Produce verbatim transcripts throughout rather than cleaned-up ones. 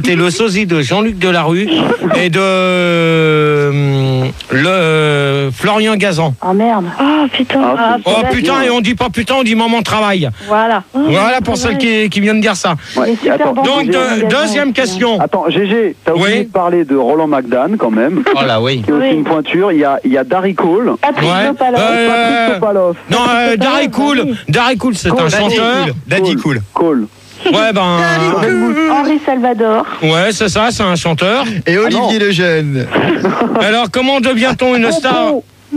C'était le sosie de Jean-Luc Delarue et de euh, le euh, Florian Gazan. Oh merde. Oh putain. Ah, Oh putain, et on dit pas putain, on dit maman travaille. Voilà. Oh, Voilà pour celle qui, qui vient de dire ça. Ouais. super Attends, bon. Donc, G G, de- deuxième question. Attends, Gégé, t'as oublié Oui. de parler de Roland McDan quand même, Oh là, oui. qui est aussi Oui. une pointure. Il y a, il y a Darry Cole, Patrick Ouais. Topalov. Euh, Patrick Topalov, Non, euh, Darry Cool, Darry Cool, c'est un Cool. chanteur. Daddy cool. Cole. Ouais, ben. Henri Salvador. Ouais, c'est ça, c'est un chanteur. Et non. Olivier Lejeune. Alors, comment devient-on une star?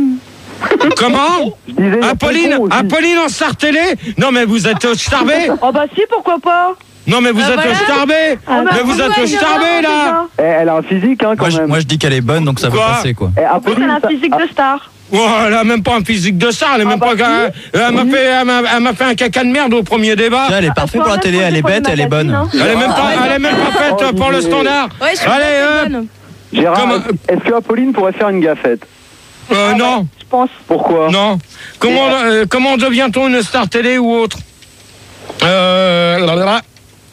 Comment? Je disais, il y a Apolline, Pompon aussi. Apolline en star télé? Non, mais vous êtes starbé? Oh bah si, pourquoi pas. Non, mais vous Ah, êtes voilà. starbé? Ah, Mais vous êtes starbé, là? Eh, elle a un physique, hein, quand Moi je, même. moi, je dis qu'elle est bonne, donc ça va Quoi passer, quoi. Eh, Elle Apolline, a un ça- physique de star. Oh, elle a même pas un physique de star, elle est même bah pas. euh, Elle m'a fait, elle m'a- elle m'a fait un caca de merde au premier débat. Tiens, elle est parfaite pour la télé, elle est bête, elle est bonne. Elle est même pas, elle est même pas faite Oh, pour le Olivier. standard. Ouais, je suis Allez, pas hop. bonne. Gérard, Comment- est-ce que Apolline pourrait faire une gaffette? Euh, non, Je pense. Pourquoi? non. Comment, euh, comment devient-on une star télé ou autre? Euh, là, là, là.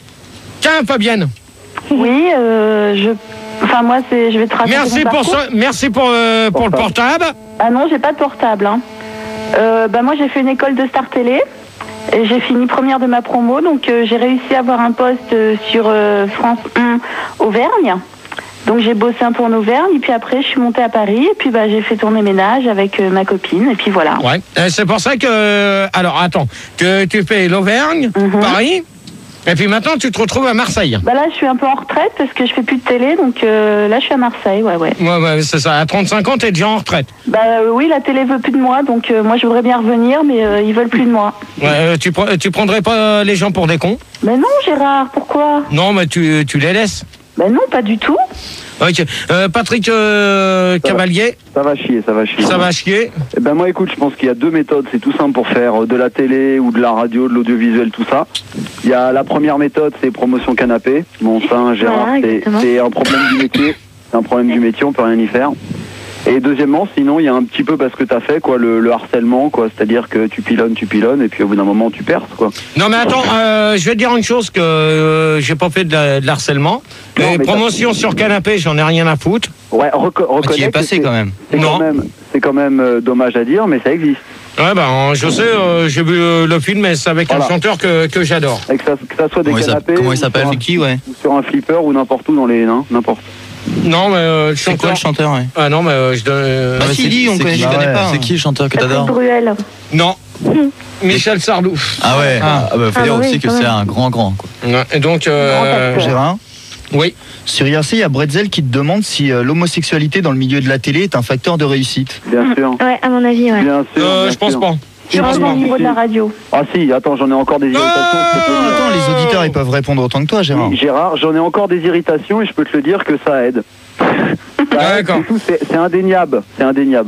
Tiens, Fabienne. Oui, euh, je. Enfin, moi, c'est. Je vais te raconter Merci mon pour parcours. ça, merci pour, euh, pour le portable. Ah non, j'ai pas de portable. Hein. Euh, bah moi, j'ai fait une école de star télé. Et j'ai fini première de ma promo, donc euh, j'ai réussi à avoir un poste euh, sur euh, France un Auvergne. Donc j'ai bossé un peu en Auvergne, et puis après je suis montée à Paris, et puis bah, j'ai fait tourner ménage avec euh, ma copine, et puis voilà. Ouais. Euh, C'est pour ça que. Alors, attends. Que tu fais l'Auvergne, Mhm. Paris, et puis maintenant tu te retrouves à Marseille. Bah là, je suis un peu en retraite parce que je fais plus de télé, donc euh, là, je suis à Marseille, ouais, ouais. Ouais, ouais, c'est ça. À trente-cinq ans, t'es déjà en retraite. Bah euh, oui, la télé veut plus de moi, donc euh, moi, je voudrais bien revenir, mais euh, ils veulent plus de moi. Ouais, euh, tu, pre- tu prendrais pas les gens pour des cons? Mais non, Gérard, pourquoi? Non, mais tu, tu les laisses. Bah non, pas du tout. Ok. Euh, Patrick euh, Cavalier, Ça va chier, ça va chier. ça va chier. Eh ben moi écoute, je pense qu'il y a deux méthodes, c'est tout simple pour faire euh, de la télé ou de la radio, de l'audiovisuel, tout ça. Il y a la première méthode, c'est promotion canapé. Bon ça, hein, Gérard, Voilà, c'est exactement. c'est un problème du métier. C'est un problème du métier, on peut rien y faire. Et deuxièmement, sinon, il y a un petit peu parce que t'as fait, quoi, le, le harcèlement, quoi. C'est-à-dire que tu pilonnes, tu pilonnes, et puis au bout d'un moment, tu perces, quoi. Non, mais attends, euh, je vais te dire une chose que euh, j'ai pas fait de, la- de l'harcèlement. Non, Les mais promotions sur canapé, j'en ai rien à foutre. Ouais, reco- Tu y reconnais es que passé c'est- quand même. C'est Non. quand même, c'est quand même euh, dommage à dire, mais ça existe. Ouais, ben, je sais, euh, j'ai vu euh, le film, mais c'est avec Voilà. un chanteur que, que j'adore. Et que ça, que ça soit des Comment il s'appelle- canapés. comment il ou s'appelle, sur un- c'est qui, ouais. ou sur un flipper ou n'importe où dans les nains, n'importe. Non, mais euh, le C'est quoi chanteur. le chanteur, ouais? Ah non, mais euh, je donne. euh, Bah, ouais, si, c'est- dis, on c'est connaît, qui je connais pas. C'est qui le chanteur que Patrick t'adores? Bruel. Non. Michel Sardou. Ah ouais. Ah. Ah, bah faut Ah dire bah oui, aussi que quand c'est même. un grand grand quoi. Ouais, et donc. Euh, Grand Gérard, oui. sur I R C, il y a Bretzel qui te demande si euh, l'homosexualité dans le milieu de la télé est un facteur de réussite. Bien sûr. Ouais, à mon avis, ouais. Bien sûr. Euh, bien je pense sûr. pas. Je Sur pense au pas. niveau de la radio. Ah si, attends, j'en ai encore des irritations. je peux te le dire. Attends, les auditeurs ils peuvent répondre autant que toi, Gérard. Oui, Gérard, j'en ai encore des irritations et je peux te le dire que ça aide. Ça aide, D'accord. c'est tout, C'est c'est indéniable. C'est indéniable.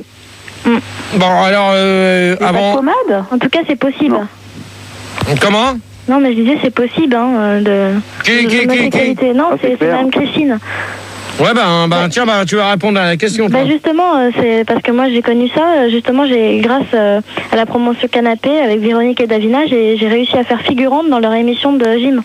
Bon, alors, euh, C'est pas de avant. pommade? En tout cas, c'est possible. Non. Comment Non, mais je disais, c'est possible, hein, euh, de. Qui, de qui, qui, qui l'homosexualité. Non, Ah, c'est c'est c'est clair. Mme Christine. Ouais, ben, ben tiens, ben, tu vas répondre à la question. toi. Bah justement, euh, c'est parce que moi j'ai connu ça. euh, Justement, j'ai grâce euh, à la promotion Canapé avec Véronique et Davina, j'ai j'ai réussi à faire figurante dans leur émission de gym.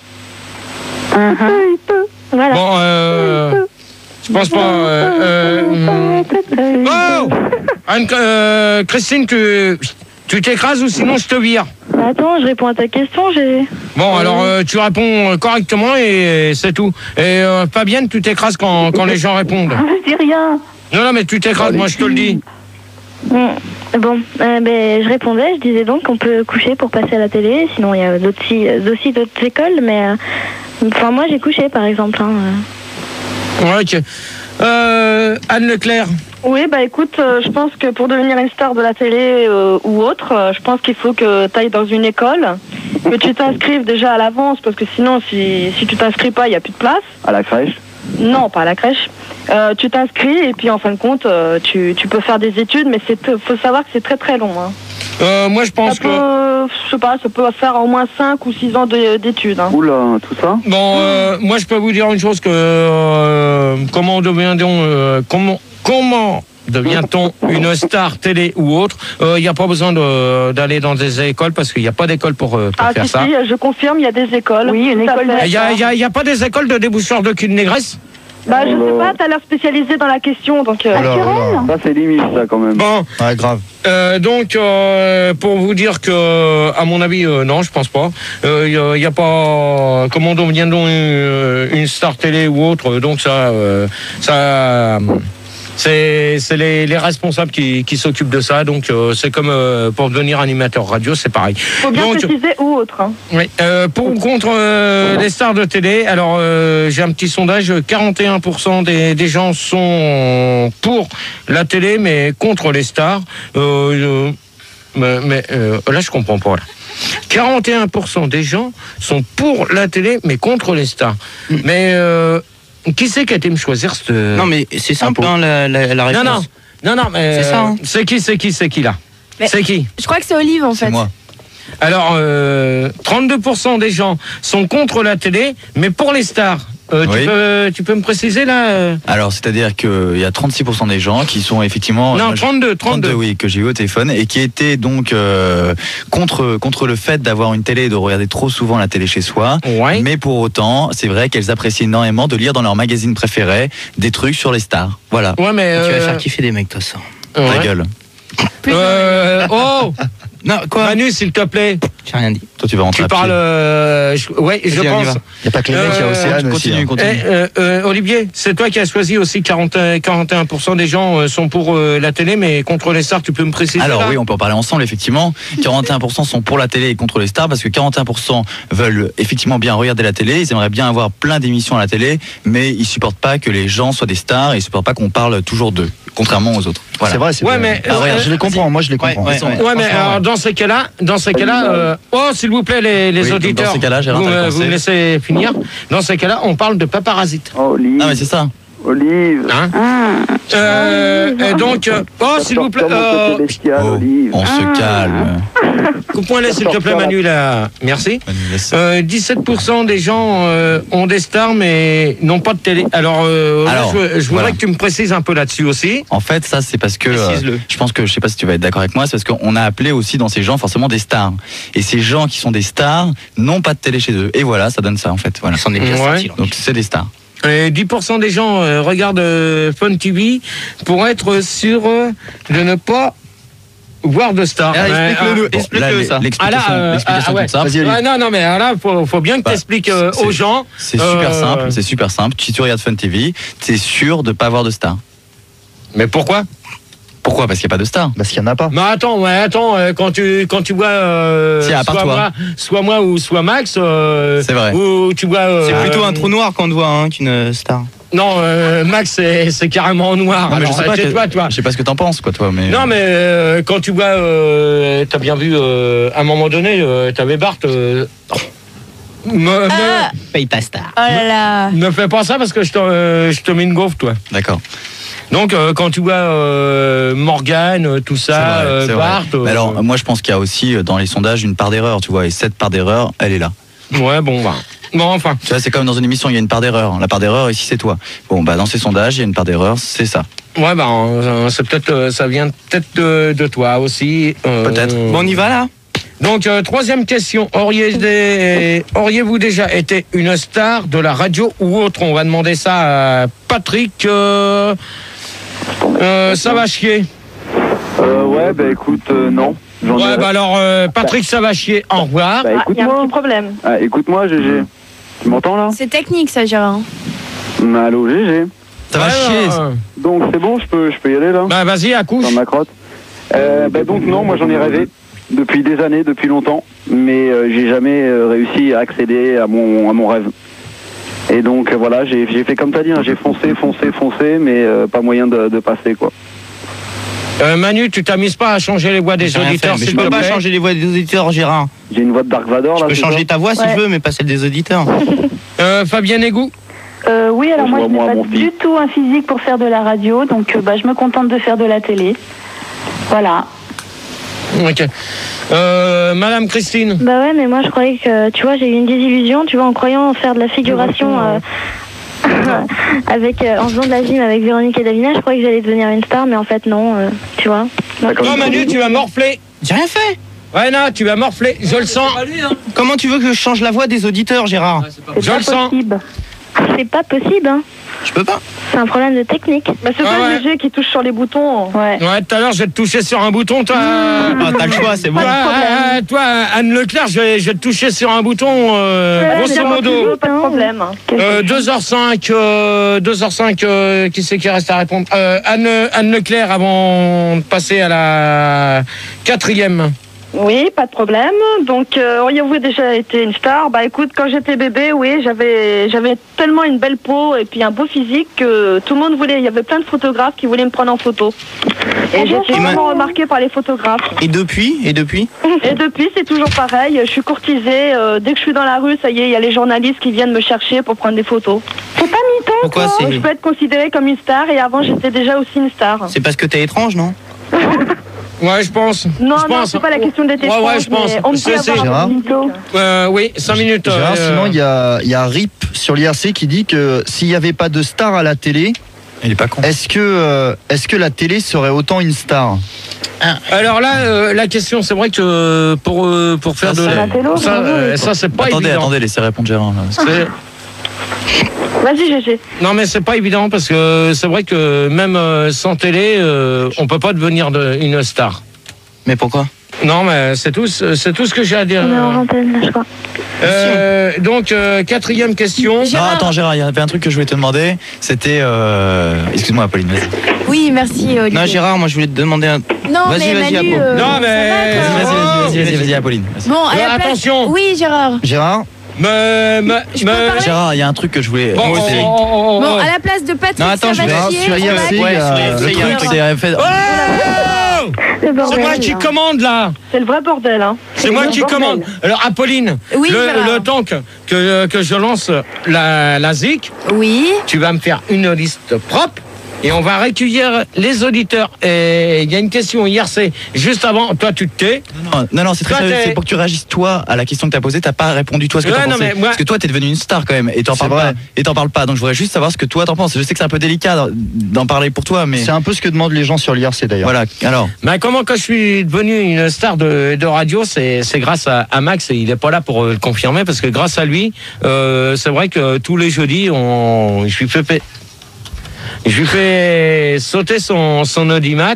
Voilà. Bon, euh. Je pense pas. Euh, euh, oh Anne, euh, Christine, tu. Tu t'écrases ou sinon je te vire. Bah, attends, je réponds à ta question. J'ai. Bon, alors euh, tu réponds correctement et c'est tout. Et euh, Fabienne, tu t'écrases quand, quand les gens répondent. Je dis rien. Non, non, mais tu t'écrases, moi je te le dis. Mm. Bon, euh, ben, je répondais, je disais donc qu'on peut coucher pour passer à la télé. Sinon, il y a d'autres si- aussi d'autres écoles, mais euh, enfin moi j'ai couché par exemple. Hein, euh. Ouais, ok. Euh, Anne Leclerc. Oui, bah écoute, euh, je pense que pour devenir une star de la télé euh, ou autre, euh, je pense qu'il faut que tu ailles dans une école, que tu t'inscrives déjà à l'avance, parce que sinon, si, si tu t'inscris pas, il n'y a plus de place. À la crèche. Non, pas à la crèche. Euh, tu t'inscris et puis en fin de compte, euh, tu, tu peux faire des études, mais il faut savoir que c'est très très long. Hein. Euh, moi je pense Ça que. peut, je sais pas, ça peut faire au moins cinq ou six ans de- d'études. Hein. Oula, tout ça. Bon, euh, moi je peux vous dire une chose que. Euh, comment devient-on. Euh, comment, comment devient-on une star télé ou autre? Il n'y a pas besoin de, d'aller dans des écoles parce qu'il n'y a pas d'école pour, pour ah, faire si, ça. Si, je confirme, il y a des écoles. Oui, une école. Il n'y a, y a, y a pas des écoles de déboucheurs de cul de négresse? Bah, je sais pas, t'as l'air spécialisé dans la question, donc... Euh... Alors, alors. Ça, c'est limite, ça, quand même. Bon. Ouais, grave. Euh, donc, euh, pour vous dire que, à mon avis, euh, non, je pense pas. Il euh, n'y a, a pas... Comment deviendons une, une star télé ou autre? Donc, ça... Euh, ça C'est, c'est les, les responsables qui, qui s'occupent de ça, donc euh, c'est comme euh, pour devenir animateur radio, c'est pareil. Faut bien donc, préciser ou autre. Hein. Oui, euh, pour ou contre euh, les stars de télé, alors euh, j'ai un petit sondage, quarante et un pour cent des, des gens sont pour la télé, mais contre les stars. Euh, euh, mais mais euh, là, je comprends pas, là. quarante et un pour cent des gens sont pour la télé, mais contre les stars. Mm. Mais... Euh, qui c'est qui a été me choisir cette... Non, mais c'est simple, hein, la, la, la réponse. Non, non, non, non, mais... C'est ça, hein. C'est qui, c'est qui, c'est qui, là? Mais c'est qui? Je crois que c'est Olive, en fait. C'est moi. Alors, euh, trente-deux pour cent des gens sont contre la télé, mais pour les stars. Euh, Oui. tu, peux, tu peux me préciser, là euh Alors, c'est-à-dire qu'il y a trente-six pour cent des gens qui sont effectivement... Non, moi, je- trente-deux, trente-deux. oui, que j'ai eu au téléphone et qui étaient donc euh, contre, contre le fait d'avoir une télé et de regarder trop souvent la télé chez soi. Ouais. Mais pour autant, c'est vrai qu'elles apprécient énormément de lire dans leur magazine préféré des trucs sur les stars. Voilà. Ouais, mais... Tu vas euh, faire kiffer des mecs, toi, ça. ouais. Ta gueule. Euh, oh Non, quoi? Manu, s'il te plaît, J'ai rien dit. Toi, tu vas rentrer tu à pied. parles... Euh, je, ouais, je Vas-y, on y pense... va. Il n'y a pas que les mecs, il y a Euh, Océane aussi. Continue, hein. continue. Eh, euh, euh, Olivier, c'est toi qui as choisi aussi quarante, quarante et un pour cent des gens euh, sont pour euh, la télé, mais contre les stars, tu peux me préciser? Alors là oui, on peut en parler ensemble, effectivement. quarante et un pour cent sont pour la télé et contre les stars, parce que quarante et un pour cent veulent effectivement bien regarder la télé, ils aimeraient bien avoir plein d'émissions à la télé, mais ils supportent pas que les gens soient des stars, et ils supportent pas qu'on parle toujours d'eux, contrairement aux autres. Voilà. C'est vrai, c'est Ouais, vrai. mais, Ah, regarde, euh, je les comprends, moi je les comprends. Ouais, ouais, ouais. Ouais, mais Franchement, alors, ouais. dans ces cas-là, dans ces cas-là, euh, oh, s'il vous plaît, les, les Oui, donc auditeurs, dans ces cas-là, Gérard, vous, t'as me- pensé vous me laissez finir. Dans ces cas-là, on parle de paparasites. Oh, Olive. Ah mais c'est ça. Olive. Hein Ah. euh, et donc, euh, oh, s'il vous plaît, Sortir mon euh, côté bestial, Oh, Olive. on se calme. coupe-moi là, s'il te plaît, Manu, là. Merci. Manu, laisse. Euh, dix-sept pour cent des gens euh, ont des stars, mais n'ont pas de télé. Alors, euh, là, Alors, je, je voudrais voilà. que tu me précises un peu là-dessus aussi. En fait, ça c'est parce que Précise-le. euh, je pense que je sais pas si tu vas être d'accord avec moi, c'est parce qu'on a appelé aussi dans ces gens forcément des stars. Et ces gens qui sont des stars n'ont pas de télé chez eux. Et voilà, ça donne ça en fait. Voilà. Il s'en est bien Ouais. sorti, Donc c'est des stars. Et dix pour cent des gens euh, regardent euh, Fun T V pour être sûr euh, de ne pas voir de stars. Ah, Ouais, explique-le, ah, nous, explique-le, là, ça. Ah là, L'explication, euh, l'explication ah, ouais. toute simple. Vas-y, Olivier. Ouais, non, non, mais alors là, faut, faut bien que Bah, tu expliques euh, c'est- aux gens. C'est euh, super simple, c'est super simple. Si tu regardes Fun T V, t'es sûr de pas avoir de stars. Mais pourquoi? Pourquoi? Parce qu'il n'y a pas de stars. Parce qu'il n'y en a pas. Mais attends, ouais, attends, euh, quand tu quand tu vois euh, Si, à part soit toi. moi, soit moi ou soit Max, euh, C'est vrai. ou tu vois. euh, C'est plutôt euh, un trou noir qu'on te voit hein, qu'une euh, star. Non, euh, Max, c'est c'est carrément noir. Non, mais Alors, je sais pas, tais-toi, que- toi. je sais pas ce que t'en penses, quoi, toi. Mais Non, mais euh, quand tu vois, euh, t'as bien vu, euh, à un moment donné, euh, t'avais Bart. Euh, me, me- Ah. Paye ta star. Oh là là. ne fais pas ça parce que je te, euh, je te mets une gaufre, toi. d'accord. Donc, euh, quand tu vois euh, Morgane, euh, tout C'est ça, vrai, euh, c'est vrai. Bart. euh, Mais alors, moi, je pense qu'il y a aussi euh, dans les sondages une part d'erreur, tu vois. Et cette part d'erreur, elle est là. ouais, bon, bah. Bon, enfin. Tu vois, c'est comme dans une émission, il y a une part d'erreur. La part d'erreur, ici, c'est toi. Bon, bah, dans ces sondages, il y a une part d'erreur, c'est ça. Ouais, bah, euh, c'est peut-être, euh, ça vient peut-être de, de toi aussi. euh, Peut-être. Bon, on y va, là? Donc, euh, troisième question. Auriez des- Auriez-vous déjà été une star de la radio ou autre? On va demander ça à Patrick. Euh, euh, ça va chier. Euh, ouais, bah écoute, euh, non. J'en ai- Ouais, bah alors, euh, Patrick, ça va chier. Au revoir. Bah Ah, il y a un écoute-moi. petit problème. Ah, écoute-moi, G G. Tu m'entends là? C'est technique, ça, Gérard. Bah, allô, G G. Ça va Ouais, chier. euh, Donc c'est bon, je peux, je peux y aller là? Bah, vas-y, accouche. Dans ma crotte. Euh, bah donc non, moi j'en ai rêvé depuis des années, depuis longtemps, mais euh, j'ai jamais euh, réussi à accéder à mon, à mon rêve. Et donc euh, voilà, j'ai j'ai fait comme t'as dit, hein, j'ai foncé, foncé, foncé, mais euh, pas moyen de, de passer quoi. Euh, Manu, tu t'amuses pas à changer les voix des J'ai rien auditeurs, fait, mais s'il je te peux pas plaît. changer les voix des auditeurs, Gérard. J'ai une voix de Dark Vador Je là. peux c'est changer ça ta voix si Ouais. je veux, mais pas celle des auditeurs. Euh, Fabien Égou. Euh, oui, alors Je moi, vois je n'ai moi, pas mon fils. du tout un physique pour faire de la radio, donc euh, bah, je me contente de faire de la télé. Voilà. Ok. Euh, Madame Christine. Bah ouais, mais moi je croyais que, tu vois, j'ai eu une désillusion, tu vois, en croyant faire de la figuration euh, avec, euh, en faisant de la gym avec Véronique et Davina, je croyais que j'allais devenir une star, mais en fait non, euh, tu vois. Donc, Non, Manu, tu vas morfler. J'ai rien fait. Ouais, non, tu vas morfler. Je le sens. Comment tu veux que je change la voix des auditeurs, Gérard? C'est Je pas le sens. possible. c'est pas possible, hein. Je peux pas. C'est un problème de technique. Mais c'est Ah pas ouais. G G qui touche sur les boutons. Ouais. Ouais, tout à l'heure, je vais te toucher sur un bouton, toi. Ah, t'as le choix, c'est bon. Toi, euh, toi, Anne Leclerc, je vais, je vais te toucher sur un bouton, euh, Ouais, grosso bien modo. entendu, pas de problème. Euh, deux heures cinq, euh, deux heures cinq, euh, qui c'est qui reste à répondre euh, Anne, Anne Leclerc, avant de passer à la quatrième. Oui, pas de problème. Donc, euh, auriez-vous déjà été une star? Bah écoute, quand j'étais bébé, oui, j'avais j'avais tellement une belle peau et puis un beau physique que tout le monde voulait. Il y avait plein de photographes qui voulaient me prendre en photo. Et j'étais Et ma- vraiment remarquée par les photographes. Et depuis Et depuis Et depuis, c'est toujours pareil. Je suis courtisée. euh, dès que je suis dans la rue, ça y est, il y a les journalistes qui viennent me chercher pour prendre des photos. C'est pas mytho, Pourquoi toi. Donc, je c'est peux être considérée comme une star et avant, j'étais déjà aussi une star. C'est parce que t'es étrange, non? Ouais, je pense. Non, je non, pense. c'est pas la question d'être Ouais, étrange, ouais, je pense. mais on me C'est- dit c'est- avoir un Gérard. mytho. Euh, oui, cinq minutes. Gérard, euh, sinon il y a, il y a Rip sur l'I R C qui dit que s'il n'y avait pas de star à la télé, Il est pas con. est-ce que, euh, est-ce que la télé serait autant une star? Alors là, euh, la question, c'est vrai que euh, pour, euh, pour faire Ça, de c'est- la... Un télo, Ça, bonjour, euh, les ça c'est pas Attendez, évident. attendez, laissez répondre Gérard. là. C'est- Vas-y, G G. Non, mais c'est pas évident parce que c'est vrai que même euh, sans télé, euh, on peut pas devenir de, une star. Mais pourquoi? Non, mais c'est tout, c'est tout ce que j'ai à dire. On est en antenne, là, je crois. Euh, donc, euh, quatrième question. Non, attends, Gérard, il y avait un truc que je voulais te demander. C'était. Euh... Excuse-moi, Pauline, vas-y. Oui, merci, Olivier. Non, Gérard, moi je voulais te demander un. Non, Vas-y, mais vas-y, Manu, Apo. euh, Non, ça mais- va, toi Vas-y, vas-y, Oh, vas-y, vas-y, vas-y, Apolline. Vas-y. Bon, à Euh, la place... attention. Oui, Gérard. Gérard, Me, me, Je peux me- parler Gérard, il y a un truc que je voulais. Bon, Moi oh, aussi. oh, oh, Bon, oh. à la place de Patrick Non, attends, je vais- Sabatier, sur on I R C, va- il y a- Ouais, Le sur I R C, il y a un truc, truc. c'est. fait- Oh Le C'est bordel, moi qui là. commande là. C'est le vrai bordel, hein. C'est moi le qui bordel. commande. Alors, Apolline, Oui, le, Gérard. le temps que, que, que je lance la, la Z I C, Oui. tu vas me faire une liste propre et on va recueillir les auditeurs. Et il y a une question hier, c'est juste avant, toi tu te tais. Non, non, non, c'est très Toi, sérieux. t'es- C'est pour que tu réagisses toi à la question que t'as posée. T'as pas répondu toi ce que Ouais, t'en non, pensais. mais moi- Parce que toi, t'es devenu une star quand même, et t'en C'est parles vrai. pas. Et t'en parles pas. Donc je voudrais juste savoir ce que toi t'en penses. Je sais que c'est un peu délicat d'en- d'en parler pour toi, mais c'est un peu ce que demandent les gens sur l'I R C d'ailleurs. voilà. Alors, Mais comment quand je suis devenu une star de, de radio, c'est c'est grâce à, à Max et il est pas là pour euh, le confirmer parce que grâce à lui, euh, c'est vrai que tous les jeudis, on, je lui fais pa- je lui fais sauter son, son audimat.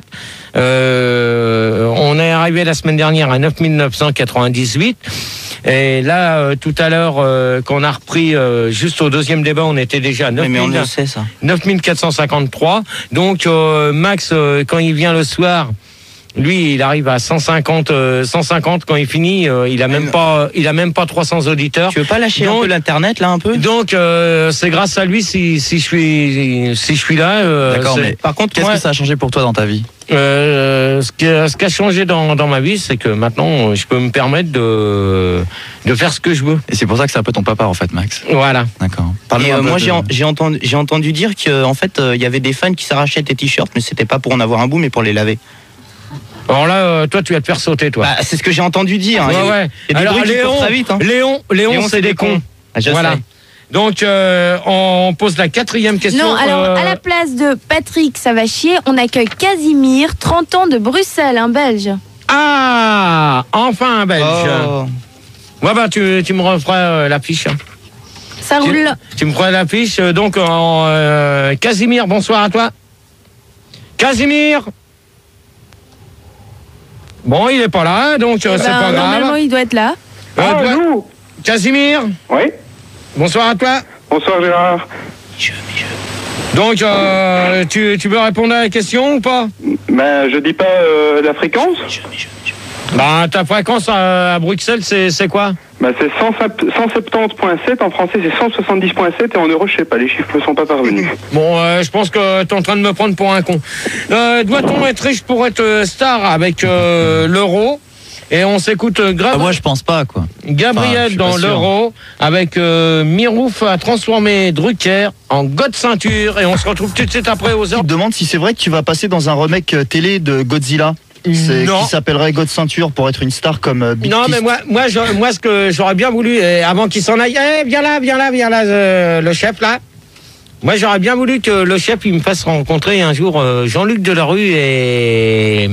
Euh, on est arrivé la semaine dernière à neuf mille neuf cent quatre-vingt-dix-huit. Et là, euh, tout à l'heure, euh, quand on a repris euh, juste au deuxième débat, on était déjà à Mais, neuf mais on mille le sait, ça. neuf mille quatre cent cinquante-trois. Donc euh, Max, euh, quand il vient le soir, lui, il arrive à cent cinquante, euh, cent cinquante quand il finit. euh, il a même Mais- pas, il a même pas trois cents auditeurs. Tu veux pas lâcher Donc- un peu l'internet là un peu? Donc euh, c'est grâce à lui si, si je suis si je suis là. euh, d'accord, c'est- mais Par contre, qu'est-ce moi, que ça a changé pour toi dans ta vie? euh, ce, qui a, ce qui a changé dans, dans ma vie, c'est que maintenant, je peux me permettre de de faire ce que je veux. Et c'est pour ça que c'est un peu ton papa en fait, Max. Voilà. D'accord. Et, Parle-nous euh, un peu moi de- j'ai en- j'ai entendu, j'ai entendu dire qu'en fait euh, il y avait des fans qui s'arrachaient tes t-shirts, mais c'était pas pour en avoir un bout, mais pour les laver. Alors là, euh, toi, tu vas te faire sauter, toi. Bah, c'est ce que j'ai entendu dire. hein. Ouais, Il y a- ouais. il y a des Alors, bruits qui Léon, courent très vite. Hein. Léon, Léon, c'est des cons. Ah, je Voilà. sais. Donc, euh, on pose la quatrième question. Non, alors, euh, à la place de Patrick Savachier, on accueille Casimir, trente ans de Bruxelles, un Belge. Ah, enfin un Belge. Oh. Ouais, bah, tu, tu me referas euh, la fiche. hein. Ça Tu, roule. tu me feras la fiche. euh, Donc, en, euh, Casimir, bonsoir à toi. Casimir. Bon, il est pas là, donc euh, Eh c'est ben, pas normalement, grave. il doit être là. Euh, Ah, toi- nous Casimir, Oui. bonsoir à toi. Bonsoir Gérard. Donc, euh, tu, tu veux répondre à la question ou pas? Ben, je dis pas euh, la fréquence. Bah, ta fréquence à, à Bruxelles, c'est c'est quoi? Ben, c'est cent soixante-dix virgule sept. En français, c'est cent soixante-dix virgule sept. Et en euros, je sais pas. Les chiffres ne sont pas parvenus. Bon, euh, je pense que t'es en train de me prendre pour un con. Euh, Doit-on être riche pour être euh, star avec euh, l'euro? Et on s'écoute euh, grave. Bah, moi, je pense pas quoi. Enfin, je Gabriel suis pas dans sûr. l'euro avec euh, Mirouf a transformé Drucker en God ceinture et on se retrouve tout de suite après aux heures. Il te demande si c'est vrai que tu vas passer dans un remake euh, télé de Godzilla. C'est Non. qui s'appellerait God Ceinture pour être une star comme euh, Big Non, Fist. mais moi, moi, je- moi, ce que j'aurais bien voulu, euh, avant qu'il s'en aille, eh, viens là, viens là, viens là, euh, le chef là. Moi, j'aurais bien voulu que le chef il me fasse rencontrer un jour euh, Jean-Luc Delarue et,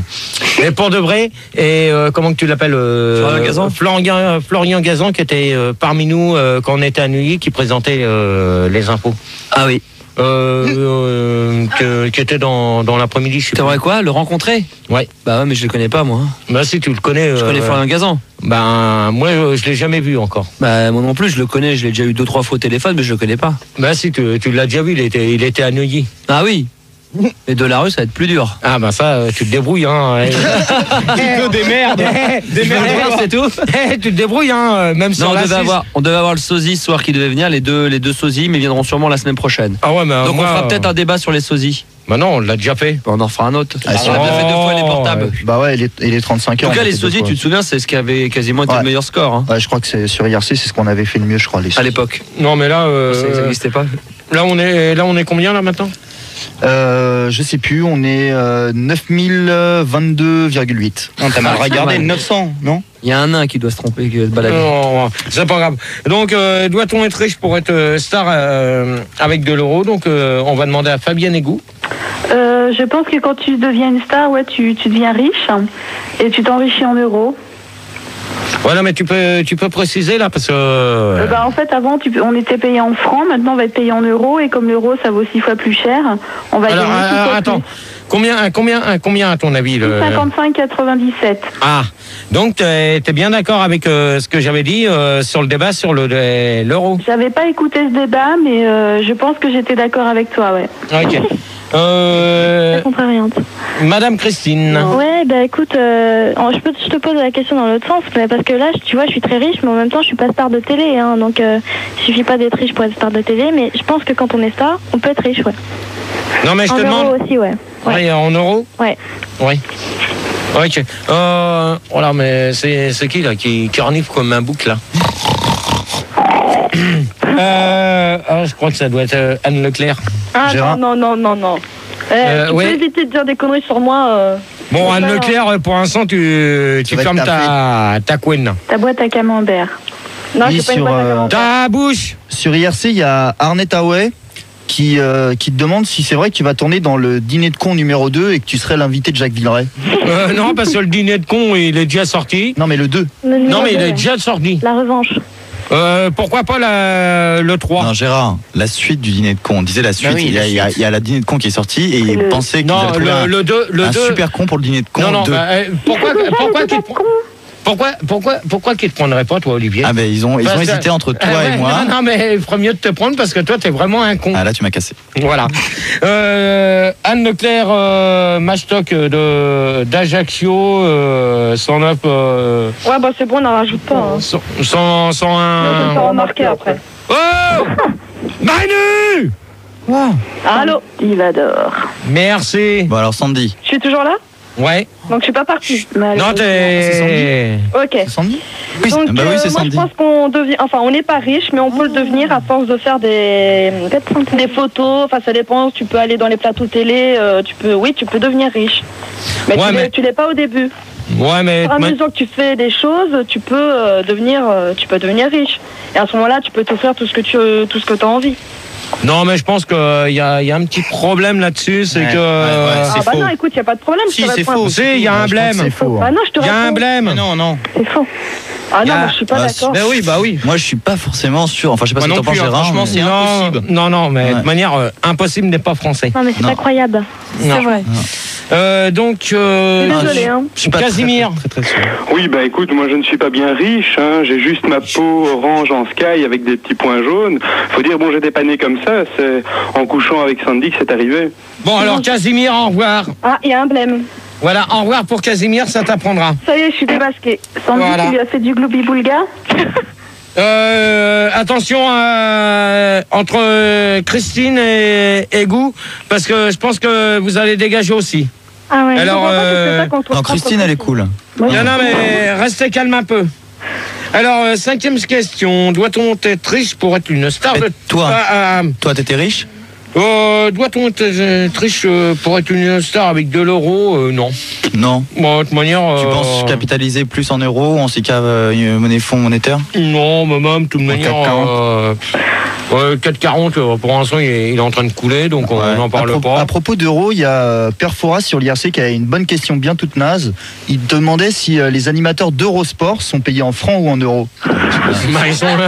et Port-de-Bray et euh, comment que tu l'appelles euh, Florian Gazan. Florian, Florian Gazan qui était euh, parmi nous euh, quand on était à Neuilly, qui présentait euh, les infos. Ah oui. Euh, euh, que, qui était dans, dans l'après-midi. C'est vrai quoi? Le rencontrer? Ouais. Bah ouais, mais je le connais pas moi. Bah si, tu le connais. Je euh, connais Florian Gazan. Ben moi je, je l'ai jamais vu encore. Bah moi non plus, je le connais, je l'ai déjà eu deux trois fois au téléphone, mais je le connais pas. Bah si, tu, tu l'as déjà vu, il était, il était à Neuilly. Ah oui. Et Delarue, ça va être plus dur. Ah bah ça, euh, tu te débrouilles hein. Tu peux des merdes. Des merdes, c'est tout. tu te débrouilles hein, même sur Non, on la devait, six. avoir, on devait avoir le sosie ce soir qui devait venir, les deux, les deux sosies, mais viendront sûrement la semaine prochaine. Ah ouais, mais Donc moi, on fera peut-être un débat sur les sosies. Bah non, on l'a déjà fait. On en refera un autre. Ah, on a déjà fait deux fois les portables. ouais. Bah ouais, et les, et les trente-cinq En heures. tout cas, on a les fait deux sosies, fois. tu te souviens, c'est ce qui avait quasiment été Ouais. le meilleur score hein, Ouais, je crois que c'est sur I R C, c'est ce qu'on avait fait le mieux, je crois. Les à sosies. l'époque. Non mais là, euh, Ça n'existait pas. là on est, là on est combien là maintenant? Euh, je sais plus, on est euh, neuf mille vingt-deux virgule huit. Non, t'as mal Ah, regardé, c'est mal. neuf cents, non? Il y a un nain qui doit se tromper, qui doit se balader. Non, c'est pas grave. Donc, euh, doit-on être riche pour être euh, star euh, avec de l'euro? Donc, euh, on va demander à Fabienne Égou. Euh, je pense que quand tu deviens une star, ouais, tu, tu deviens riche et tu t'enrichis en euros. Voilà, mais tu peux, tu peux préciser là parce que. Euh, bah, en fait, avant, tu peux- on était payé en francs, maintenant on va être payé en euros, et comme l'euro ça vaut six fois plus cher, on va Alors, gagner six euh, fois attends, combien, un, combien, un, combien à ton avis plus. le... cinquante-cinq quatre-vingt-dix-sept. Ah, donc t'es es bien d'accord avec euh, ce que j'avais dit euh, sur le débat sur le- le- l'euro? J'avais pas écouté ce débat, mais euh, je pense que j'étais d'accord avec toi, ouais. Ok. Euh, Contrariante. Madame Christine. Ouais, bah écoute, euh, je, peux, je te pose la question dans l'autre sens, mais parce que là, tu vois, je suis très riche, mais en même temps, je suis pas star de télé, hein, donc euh, il suffit pas d'être riche pour être star de télé, mais je pense que quand on est star, on peut être riche, ouais. Non mais je En te euros demande. aussi, ouais. Ouais. Ouais, en euros? Ouais. Oui. Ok. Euh, voilà, mais c'est c'est qui là qui, qui renifle comme un bouc là? euh, ah, je crois que ça doit être euh, Anne Leclerc. Ah Gérard. non, non, non, non, non. Eh, Euh, tu ouais. peux éviter de dire des conneries sur moi. euh. Bon, C'est Anne pas Leclerc, pour l'instant, tu, tu vas fermes être ta, ta couenne. Ta boîte à camembert. Non, Oui, c'est pas une sur, boîte à euh, camembert. Ta bouche. Sur I R C, il y a Arnett Away qui, euh, qui te demande si c'est vrai que tu vas tourner dans le dîner de con numéro deux et que tu serais l'invité de Jacques Villeray. Euh, non, parce que le dîner de con, il est déjà sorti. Non, mais le deux. Le numéro Non, mais il deux, est ouais. déjà sorti. La revanche. Euh, pourquoi pas la, le trois? Non, Gérard, la suite du dîner de con. On disait la suite. Bah oui, il, y a, la il, y a, suite. il y a la dîner de con qui est sortie et il Le- pensait qu'il Non, avait trouvé un, le, le deux. Le un deux. super con pour le dîner de con. Non, non, deux. bah, euh, pourquoi, pourquoi qu'il te prend- pourquoi, pourquoi, pourquoi qu'il te prendrait pas, toi, Olivier? Ah ben ils ont, ils Parce ont que- hésité entre toi Ah ouais, et moi. Non, non, mais il ferait mieux de te prendre parce que toi, t'es vraiment un con. Ah là tu m'as cassé. Voilà. Euh, Anne Leclerc, euh, Mashtok de d'Ajaccio, euh, cent neuf, euh, Ouais, bah c'est bon, on n'en rajoute pas. Hein. cent, cent, cent Je vais me un. faire remarquer après. Oh Manu. Allô, Divador. Merci. Bon alors Sandy. je suis toujours là? Ouais. Donc je suis pas partie. Non, t'es. Ok. C'est Sandy? Oui, Donc bah oui euh, c'est moi je Sandy. pense qu'on devient, enfin on n'est pas riche, mais on peut le devenir à force de faire des des photos. Enfin ça dépend. Tu peux aller dans les plateaux télé. euh, tu peux, oui, tu peux devenir riche. Mais Ouais, tu mais- l'es- tu l'es pas au début. Ouais, mais. Au fur et à mesure que tu fais des choses, tu peux euh, devenir, euh, tu peux devenir riche. Et à ce moment-là, tu peux t'offrir tout ce que tu, tout ce que t'as envie. Non, mais je pense qu'il y a, y a un petit problème là-dessus, c'est Ouais, que. ouais, ouais, Ah c'est bah faux. non, écoute, y a pas de problème. je Si, te c'est réponds. faux. Si, il y a un Je pense que blême. c'est faux. Bah hein. non, je te Il y a un réponds. blême. Non, non. C'est faux. Ah Y non, a- moi, je suis pas Ah, d'accord. Ben oui, bah oui. Moi je suis pas forcément sûr. Enfin je sais pas Moi si non t'en penses plus, hein, Gérard. franchement, mais- c'est non, impossible. non, non, mais de Ouais. toute manière, euh, impossible n'est pas français. Non, mais c'est Non. incroyable. Non. C'est vrai. Euh, donc, euh, Je suis désolée, hein. Je suis pas très, Casimir. très, très, très sûr. Oui, bah écoute, moi je ne suis pas bien riche, hein. J'ai juste ma peau orange en sky avec des petits points jaunes. Faut dire, bon, j'étais pas né comme ça, c'est en couchant avec Sandy que c'est arrivé. Bon, alors Casimir, au revoir. Ah, il y a un blême. Voilà, au revoir pour Casimir, ça t'apprendra. Ça y est, je suis démasquée. Sandy, Voilà. tu lui as fait du gloubi-boulga? Euh, attention euh, entre euh, Christine et, et Gou, parce que je pense que vous allez dégager aussi. Ah ouais. Alors, Je comprends pas que c'est euh, ça qu'on trouve Non pas Christine trop elle est facile. cool. Non, non, mais restez calme un peu. Alors, euh, cinquième question. Doit-on être riche pour être une star Et de... toi Ah, ah, Toi t'étais riche? euh, Doit-on être euh, riche euh, pour être une star avec de l'euro? euh, Non. Non. Bon, de toute manière... Tu euh, penses capitaliser plus en euros, en C K euh, monnaie fonds monétaire? Non, mais même, de toute manière... quatre quarante. euh, Euh, quatre quarante, euh, pour l'instant, il est, il est en train de couler, donc on Ouais. n'en parle à pro- pas. À propos d'euros, il y a euh, Perforas sur l'I R C qui a une bonne question bien toute naze. Il demandait si euh, les animateurs d'Eurosport sont payés en francs ou en euros. Bah, ils sont là.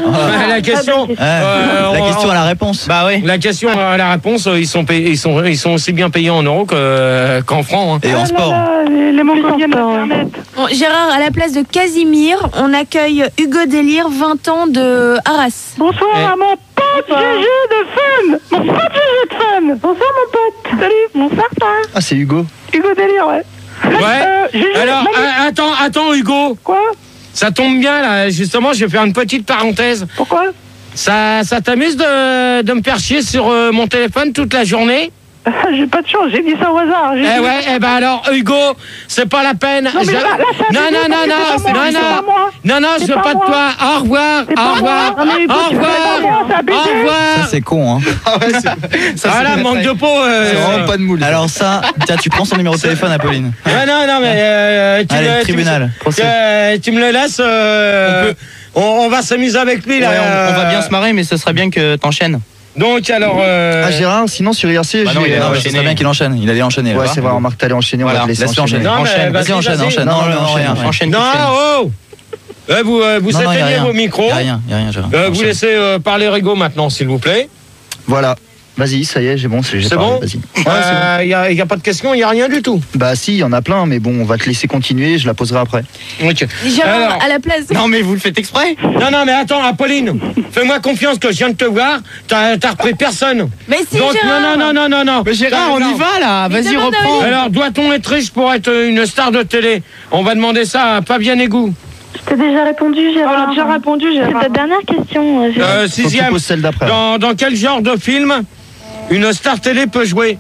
La question. Ouais, euh, la on- question à la réponse. Bah oui. La question à la réponse, euh, ils sont payés, ils sont, ils sont aussi bien payés en euros que, euh, qu'en francs. Hein. Et en sport. les, les mongoliens d'Internet. Bon, Gérard, à la place de Casimir, on accueille Hugo Délire, vingt ans de Arras. Bonsoir Eh. à mon pote G G de Fun. Mon pote G G de Fun. Bonsoir mon pote. Salut. Bonsoir toi. Ah, c'est Hugo. Hugo Délire, ouais. Ouais. Euh, G G, Alors, Manu- euh, attends, attends, Hugo. Quoi? Ça tombe bien, là. Justement, je vais faire une petite parenthèse. Pourquoi? Ça, ça t'amuse de, de me faire chier sur euh, mon téléphone toute la journée? J'ai pas de chance, j'ai dit ça au hasard. J'ai Eh dit- ouais, eh ben alors, Hugo, c'est pas la peine. Non, mais Je- là, là, ça non, fait non, deux non, parce que non, c'est pas moi, non, c'est non, pas moi. non, non, C'est je veux pas pas de moi. toi. Au revoir, C'est pas au moi. revoir, Non, mais Hugo, au tu fais pas revoir, moi, c'est au abusé. Ça, revoir. c'est con, hein. Ah ouais, c'est- ça, Voilà, c'est manque de peau. euh, C'est vraiment pas de moule. Alors ça, tiens, tu prends son numéro de téléphone, Apolline. Non, non, non, mais euh, tu, Allez, le- tu tribunal, me- procès. euh, tu me le laisses. euh, on, on va s'amuser avec lui là. Ouais, on, on va bien se marrer, mais ce serait bien que t'enchaînes. Donc alors. Euh, Ah, Gérard, sinon sur I R C, Bah non, j'ai- il est euh, Non, mais ce enchaîné. serait bien qu'il enchaîne. Il allait enchaîner. Ouais, là. c'est vrai, remarque, t'allais enchaîner, on Voilà, va te laisser Laisse-le enchaîner. enchaîner. Non, mais Enchaîne, vas-y, vas-y, enchaîne, vas-y. enchaîne. Non, Non, non, non, non, enchaîne, rien. Enchaîne, non, tu chaînes. oh. Eh, vous euh, vous Non, non, y a éteignez rien. vos micros. Y a rien, y a rien, Gérard. Euh, vous Enchaîne. laissez euh, parler Rigaud maintenant, s'il vous plaît. Voilà. Vas-y, ça y est, j'ai bon, c'est j'ai C'est parlé, bon. Vas-y. Il Ouais, c'est bon. n'y a, y a pas de questions, il n'y a rien du tout. Bah si, il y en a plein, mais bon, on va te laisser continuer, je la poserai après. Ok. Gérard, Alors, à la place. Non, mais vous le faites exprès. non, non, mais attends, Apolline, fais-moi confiance que je viens de te voir. T'as t'as repris personne. Mais si, Donc, Gérard. non, non, non, non, non, non. Mais Gérard, on y va là. Mais Vas-y, demande à reprends. Olivier. Alors, doit-on être riche pour être une star de télé? On va demander ça à Fabien Égout. Je t'ai déjà répondu, On Gérard. a déjà répondu, C'est Gérard. ta dernière question. euh, Gérard. Euh, Faut que tu sixième. poses celle d'après. Dans, dans quel genre de film une star télé peut jouer?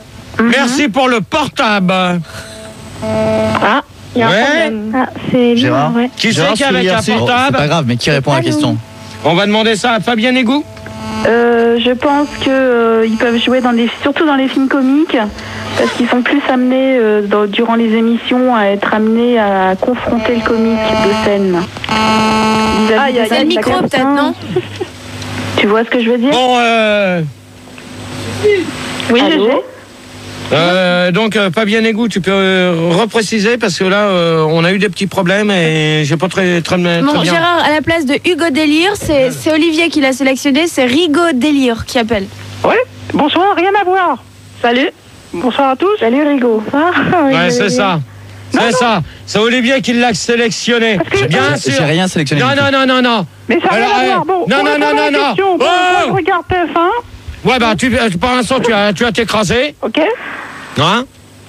Merci pour le portable. Ah, il y a un Ouais. problème. Ah, c'est Gérard. bien, ouais. Qui c'est Gérard, qui est sur avec I R un C. Bon, c'est portable? pas grave, mais qui répond à la question? On va demander ça à Fabien Égout. Euh, je pense que euh, ils peuvent jouer dans des, surtout dans les films comiques, parce qu'ils sont plus amenés euh, dans- durant les émissions à être amenés à confronter le comique de scène. Vis-à-vis Ah, il y a- des Il y a le micro, acteurs. peut-être, non? Tu vois ce que je veux dire? Bon, euh, Oui, Allô? G G. euh, donc euh, Fabien Égout, tu peux euh, repréciser parce que là, euh, on a eu des petits problèmes et j'ai pas très très, très Bon, bien. Gérard, à la place de Hugo Délire, c'est c'est Olivier qui l'a sélectionné, c'est Rigaud Délire qui appelle. Ouais. Bonsoir, rien à voir. Salut. Bonsoir à tous. Salut Rigaud. Ouais, c'est ça. C'est ça. C'est Olivier qui l'a sélectionné. Bien sûr. J'ai rien sélectionné. Non, du tout. non, non, non, non. Mais ça n'a Alors, rien à euh, voir. Bon, non, pour non, répondre non, à la non, non. question, bon, Oh moi, je regarde T F un. Ouais, bah, tu, euh, pour l'instant, tu as, tu as t'écrasé. Ok. Hein?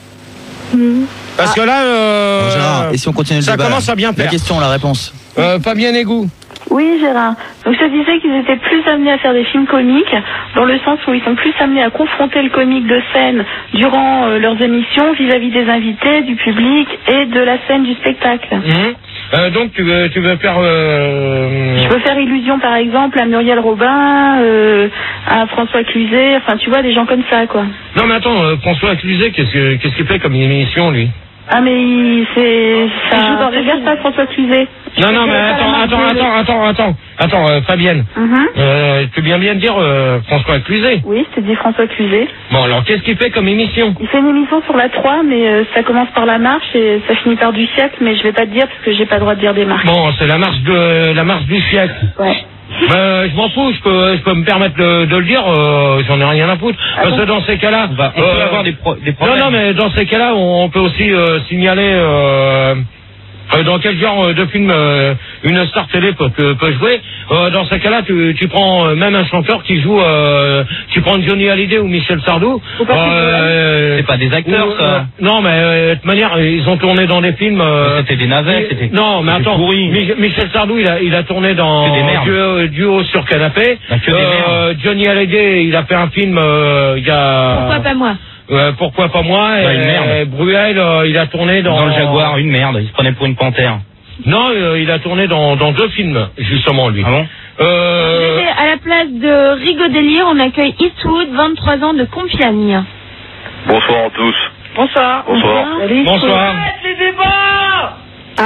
Parce que là, euh, Bon, Gérard, et si on continue le ça débat, commence là à bien La faire. question, la réponse. Euh, Fabien Égout. Oui, Gérard. Donc, je te disais qu'ils étaient plus amenés à faire des films comiques, dans le sens où ils sont plus amenés à confronter le comique de scène durant euh, leurs émissions vis-à-vis des invités, du public et de la scène du spectacle. Mhm. Euh, donc, tu veux, tu veux faire. Euh... Je peux faire illusion, par exemple, à Muriel Robin, euh, à François Cluzet, enfin, tu vois, des gens comme ça, quoi. Non, mais attends, euh, François Cluzet, qu'est-ce que- qu'est-ce qu'il fait comme émission, lui? Ah, mais il- c'est... Il joue dans Ça... des Regarde films. ça, François Cluzet. Non, non, Je mais vais faire attends, la attends, marque de- attends, attends, attends, attends, euh, Fabienne. Mhm. Euh, tu viens bien de dire euh, François Cluzet. Oui, je t'ai dit François Cluzet. Bon, alors, qu'est-ce qu'il fait comme émission? Il fait une émission sur la trois, mais euh, ça commence par la marche et ça finit par du siècle, mais je vais pas te dire parce que j'ai pas le droit de dire des marques. Bon, c'est la marche de la marche du siècle. Ouais. Euh, je m'en fous, je peux, je peux me permettre de, de le dire, euh, j'en ai rien à foutre. Ah Parce bon que dans ces cas-là, On, va, on euh, peut avoir des, pro- des non, problèmes. non, mais dans ces cas-là, on, on peut aussi euh, signaler euh, euh, dans quel genre euh, de film euh, une star télé peut, peut, peut jouer. Euh, dans ces cas-là, tu, tu prends euh, même un chanteur qui joue, euh, tu prends Johnny Hallyday ou Michel Sardou. Faut pas Euh, C'est pas des acteurs, ou, ça. euh, non, mais euh, de toute manière, ils ont tourné dans des films. euh, C'était des navets, Mi- c'était. Non, mais c'était attends, pourri. Mi- Michel Sardou, il a, il a tourné dans Que des merdes. duo, duo sur canapé. Bah, que des Euh, Johnny Hallyday, il a fait un film euh, il y a. Pourquoi pas moi? Euh, pourquoi pas moi? Bah, et, une merde. et Bruel, euh, il a tourné dans. Dans le Jaguar, une merde. Il se prenait pour une panthère. Non, euh, il a tourné dans, dans deux films, justement, lui. Ah bon? Euh, À la place de Rigaud Délire, on accueille Eastwood, vingt-trois ans de Compiègne. Bonsoir à tous. Bonsoir. Bonsoir. Salut. bonsoir. Ah,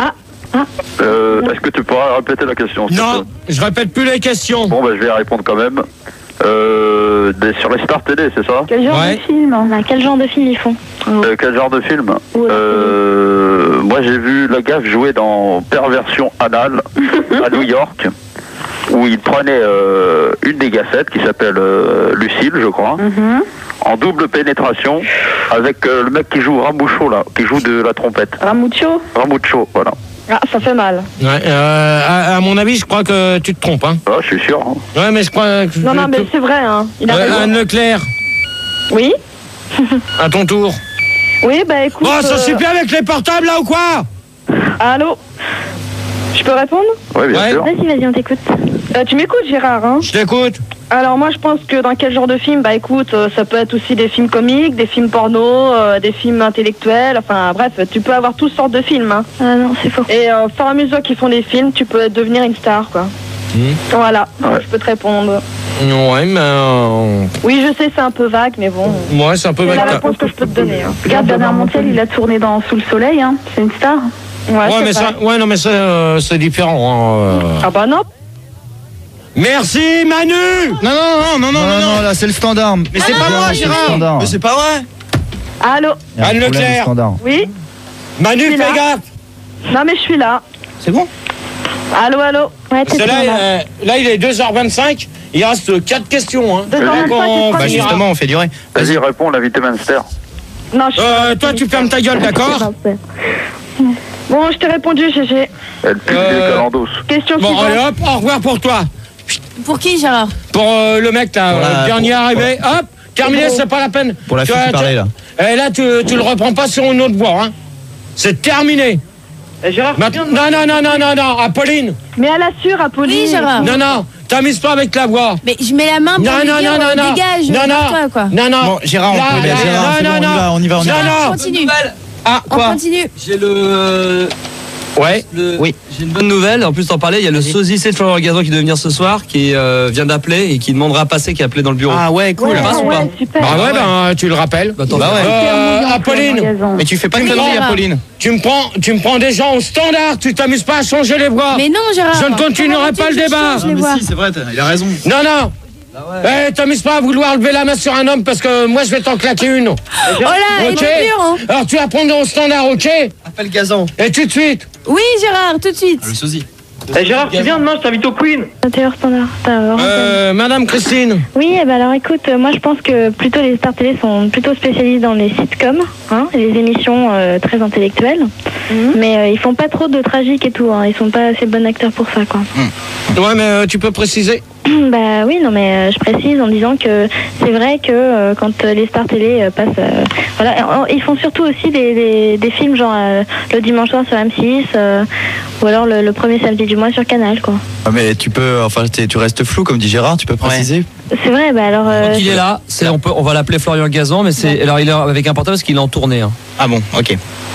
Euh, Est-ce que tu pourras répéter la question? Non, je répète plus les questions. Bon, bah, je vais répondre quand même. Euh, des, sur les stars télé, c'est ça? Quel genre Ouais. de film hein Quel genre de film ils font Euh, quel genre de film? Ouais. euh, Moi, j'ai vu la gaffe jouer dans Perversion anale à New York, où il prenait euh, une des gaffettes qui s'appelle euh, Lucille, je crois, Mhm. en double pénétration avec euh, le mec qui joue Ramucho là, qui joue de la trompette. Ramucho. Ramucho, voilà. Ah, ça fait mal. Ouais, euh, à, à mon avis, je crois que tu te trompes. Hein. Ah, je suis sûr. hein. Ouais, mais je crois que... Non, non, mais c'est vrai, hein. Il a Euh, raison. Anne Leclerc, Oui. à ton tour. Oui, bah écoute. Oh, ça euh, suffit avec les portables là ou quoi? Allô. Je peux répondre? Oui, bien Ouais. sûr. Vas-y, vas-y, on t'écoute. Euh, tu m'écoutes, Gérard, hein? Je t'écoute. Alors moi je pense que dans quel genre de film? Bah écoute, euh, ça peut être aussi des films comiques, des films porno, euh, des films intellectuels, enfin bref, tu peux avoir toutes sortes de films. Hein. Ah non, c'est faux. Et euh, au fur et à mesure qu'ils font des films, tu peux devenir une star, quoi. Voilà, je peux te répondre. Ouais, mais... euh, Oui, je sais, c'est un peu vague, mais bon. Ouais, c'est un peu C'est la vague. réponse que je peux te donner. Hein. Regarde, Bernard Montiel, il a tourné dans Sous le soleil, hein. C'est une star. Ouais, Ouais, c'est mais vrai. ça, ouais, non, mais ça, euh, c'est différent. Hein, euh. Ah bah non. Merci, Manu. Non, non, non, non, non, Non, non, non, là c'est le standard. Mais c'est pas moi, Gérard. Mais c'est pas vrai. Allô. Il y a un Anne problème de Leclerc. standard. Oui. Manu, Je suis fais là. gaffe. Non mais je suis là. C'est bon. Allô, allô. Ouais, t'es C'est là, trop mal. euh, là, il est deux heures vingt-cinq. Il reste quatre questions. Hein. deux heures vingt-cinq, Donc, on il se Bah passe- finira. justement, on fait durer. Vas-y, réponds, l'invité Manster. Non, je suis Euh, toi, tu fermes ta gueule, d'accord? Bon, je t'ai répondu, G G. Elle pue Euh, des calendos. Question Bon, suivante. allez hop, au revoir pour toi. Pour qui, Gérard? Pour euh, le mec, là, Pour la- euh, dernier pour- arrivé. Hop, terminé, c'est pas la peine. Pour la Tu fille vois, qui parlait, là. Et là, tu, tu le reprends pas sur une autre voie, hein. C'est terminé. Gérard, Maintenant- non, non, non, non, non, non, Apolline. mais elle assure, Apolline. Oui, Gérard. Non, non, t'amuses pas avec la voix. Mais je mets la main pour Non, lui non, dire, non, euh, non, non. dégage, Non, non. toi, quoi. Non, non. Bon, Gérard, on Là, peut là, laisser. Gérard, c'est non, bon, on y non, va, on y va, on y va. Non, non. Continue. Ah, On quoi? continue. J'ai le. Ouais. le- Oui. J'ai une bonne nouvelle. En plus, t'en parlais. Il y a le sosicé de Florent Gazan qui doit venir ce soir, qui euh, vient d'appeler et qui demandera à passer, qui a appelé dans le bureau. Ah ouais, cool. Ouais, passe ou pas ouais, super. Bah ouais, ben, tu le rappelles. Bah, attends, Bah ouais. Euh, Apolline, Mais tu fais pas de Oui, conneries, Gérard. Apolline. tu me prends, tu me prends des gens au standard, tu t'amuses pas à changer les voix. Mais non, Gérard. Je ne continuerai Comment pas veux-tu le que je débat. change les Mais voix si, c'est vrai, t'as- il a raison. Non, non. Eh, t'amuses pas à vouloir lever la main sur un homme parce que moi je vais t'en claquer une. Oh là, il est Ok. dur, hein. Alors tu vas prendre au standard, ok? Appelle Gazan. Et tout de suite. Oui, Gérard, tout de suite. Le sosie. Eh Gérard, tu viens demain, je t'invite au Queen. T'es hors standard. t'as hors antenne. Euh, Madame Christine. Oui, eh ben alors écoute, euh, moi je pense que plutôt les stars télé sont plutôt spécialisées dans les sitcoms, hein, les émissions euh, très intellectuelles, mais euh, ils font pas trop de tragique et tout, hein, ils sont pas assez bons acteurs pour ça, quoi. Ouais, mais euh, tu peux préciser. Bah oui, non mais euh, je précise en disant que c'est vrai que euh, quand euh, les stars télé euh, passent, euh, voilà, euh, ils font surtout aussi des, des, des films genre euh, le dimanche soir sur M six euh, ou alors le, le premier samedi du mois sur Canal, quoi. Ah, mais tu peux, enfin, t'es- tu restes flou, comme dit Gérard, tu peux préciser. C'est vrai, bah alors. euh, Donc il est là. C'est, on, peut, on va l'appeler Florian Gazan, mais c'est. Alors il est avec un portable parce qu'il est en tournée. Hein. Ah bon, ok.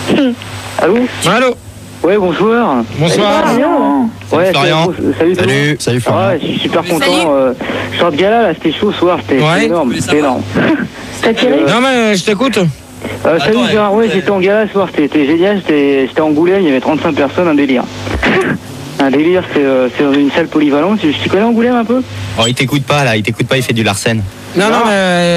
Allô? Allô. Ouais, bonsoir. Bonsoir. Ouais, Florian. salut. Salut. Salut. Salut, Florian. Ouais, je suis super content. Salut. Euh, je sors de gala là, c'était chaud ce soir, c'était Ouais. c'était énorme, c'était énorme. T'as tiré? Non, mais je t'écoute. Euh, salut Gérard, ouais, j'étais en gala ce soir, c'était c'était génial, j'étais j'étais en Angoulême, il y avait trente-cinq personnes, un délire. Un délire, c'est euh, c'est dans une salle polyvalente. Tu, tu connais Angoulême un peu? Oh, il t'écoute pas là, il t'écoute pas, il fait du Larsen. Non, non, mais.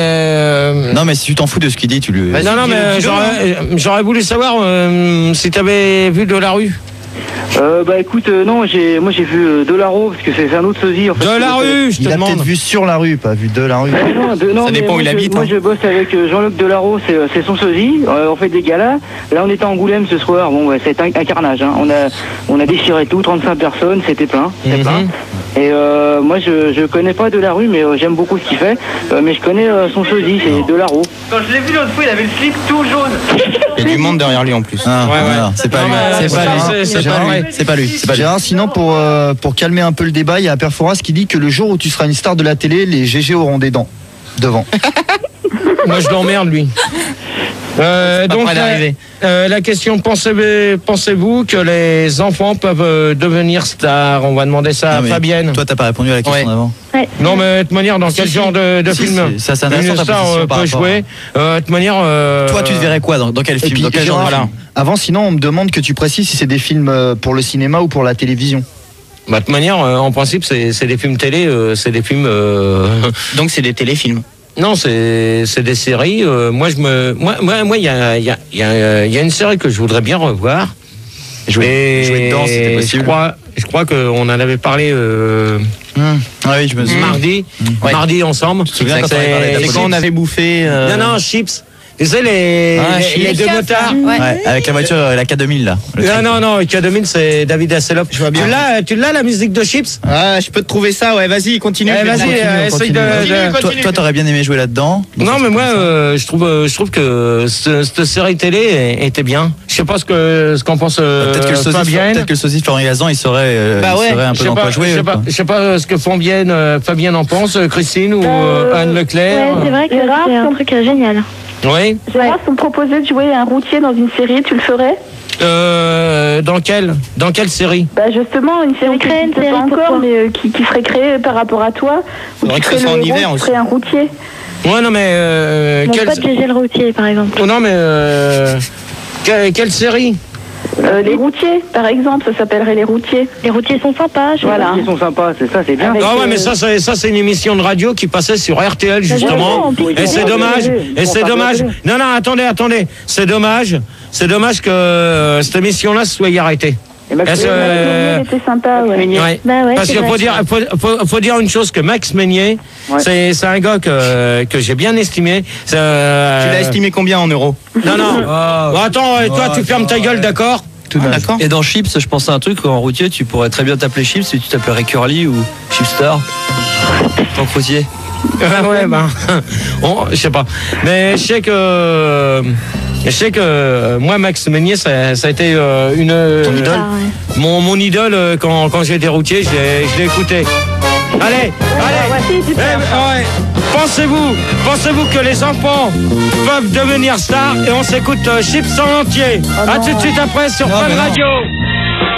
euh, Non, mais si tu t'en fous de ce qu'il dit, tu le. non, non, mais j'aurais, euh, j'aurais voulu savoir euh, si t'avais vu de la rue. Euh, bah écoute, euh, non, j'ai, moi j'ai vu euh, Delaro, parce que c'est c'est un autre sosie. En fait, De la rue, je te Il a demande. peut-être vu sur la rue, pas vu de la rue. Euh, non, de- non, Ça mais dépend où moi, il je- habite, Moi hein. je bosse avec euh, Jean-Luc Delaro, c'est, euh, c'est son sosie. Euh, on fait des galas. Là on était à Angoulême ce soir. Bon, ouais, c'est un, un carnage. Hein. On a, on a déchiré tout, trente-cinq personnes, c'était plein, c'était Mhm. plein. Et euh, moi je, je connais pas Delaro, mais euh, j'aime beaucoup ce qu'il fait. Euh, mais je connais euh, son sosie, c'est Delaro. Quand je l'ai vu l'autre fois, il avait le slip tout jaune. Il y a du monde derrière lui en plus. Ah, Ouais, ouais. voilà, c'est pas Non, lui. mais C'est ça, pas lui. c'est- c'est Gérard, pas vrai. C'est pas lui. C'est pas lui. Gérard, sinon pour, euh, pour calmer un peu le débat, il y a Perforas qui dit que le jour où tu seras une star de la télé, les G G auront des dents devant. Moi, je l'emmerde, lui. Euh, Pas donc près la, d'arriver. euh, la question, pensez, pensez-vous que les enfants peuvent euh, devenir stars? On va demander ça Non, à mais Fabienne. Toi, t'as pas répondu à la question Ouais. d'avant. Non, mais de toute manière, dans Si, quel si. genre de, de Si, film si, ça, c'est intéressant, une ta star position euh, par peut rapport jouer? Euh, De toute manière... euh, Toi, tu te verrais quoi dans, dans quel Et film puis, dans quel genre de Gérard, film avant, sinon, on me demande que tu précises si c'est des films euh, pour le cinéma ou pour la télévision. Bah, de toute manière, euh, en principe, c'est c'est des films télé, euh, c'est des films... euh, Donc c'est des téléfilms. Non, c'est c'est des séries. euh, moi, je me, moi, moi, moi, il y a, il y a, il y a, il y a une série que je voudrais bien revoir. Jouer, Et jouer dedans, si c'était possible. Je crois, je crois qu'on en avait parlé euh, Mmh. Ah oui, je me souviens. mardi, Ouais. mardi ensemble. te souviens quand C'est- on avait parlé de la C'est c'est quand on avait bouffé. euh, Non, non, chips. Tu sais, les, Ah, les, chips. les deux Les motards. keufs, ouais. Ouais, avec la voiture, euh, la K deux mille là. Le Non, truc. non, non, K deux mille, c'est David Hasselhoff. Tu vois bien. Tu l'as, tu l'as, la musique de chips? Ah, je peux te trouver ça, ouais, vas-y, continue. Eh, je vais vas-y, te- euh, essaye de, de- Toi, toi, t'aurais bien aimé jouer là-dedans. Non, mais moi, euh, je trouve, euh, je trouve que ce- cette série télé était bien. Je sais pas ce que, ce qu'en pense euh, Peut-être que le sosie, Fabienne. peut-être que le sosie Florian Gazan, il saurait, euh, Bah il ouais, saurait un Je peu sais dans pas, quoi jouer. je sais quoi. pas, je sais pas ce que Fabienne, euh, Fabienne en pense, euh, Christine ou Euh, euh, Anne Leclerc. Ouais, c'est vrai que Gérard, c'est un si on- truc euh, génial. Oui. Gérard, si on me proposait de jouer un routier dans une série, tu le ferais? Euh, dans quelle, dans quelle série? Bah justement, une série On qui crée une n'existe série pas pour encore, toi. mais euh, qui, qui serait créée par rapport à toi. Où Faudrait tu que ce serais soit le en héros, hiver tu aussi. serais un routier. Ouais, non, mais euh, Mon quelle, pote Gégé le routier, par exemple. oh, non, mais euh, quelle, quelle série? Euh, les routiers, par exemple, ça s'appellerait les routiers. Les routiers sont sympas, je Voilà. Ils sont sympas, c'est ça, c'est bien. Avec, Ah ouais, euh, mais ça, c'est, ça, c'est une émission de radio qui passait sur R T L, justement. non, Et c'est non, dommage. non, Et c'est non, dommage. non, Non, non, attendez, attendez. C'est dommage. C'est dommage que euh, cette émission-là soit arrêtée. Et Max Est-ce, Oui, euh, Max Meunier était sympa, ouais. Ouais. Bah ouais, Parce c'est qu'il faut vrai. dire, faut, faut, faut dire une chose que Max Meunier, Ouais. c'est, c'est un gars que, que j'ai bien estimé. C'est, euh, Tu l'as estimé combien en euros? Non, non. Ah. Bon, attends, euh, toi, tu fermes ta gueule, d'accord? D'accord. Et dans Chips, je pense à un truc, en routier, tu pourrais très bien t'appeler Chips et tu t'appellerais Curly ou Chipster. Tant que routier. Ah ouais, ben, on- je sais pas. Mais je sais que, je sais que euh, moi, Max Meunier, ça, ça a été euh, une, Ton idole. euh, Ah, ouais. mon, mon idole euh, quand, quand j'étais routier, je l'ai, je l'ai écouté. Allez, allez. Ouais, si, super. Eh, ouais. Pensez-vous, pensez-vous que les enfants peuvent devenir stars et on s'écoute euh, Chips en entier. Oh À non. tout de suite après sur Non, Fun mais non. Radio.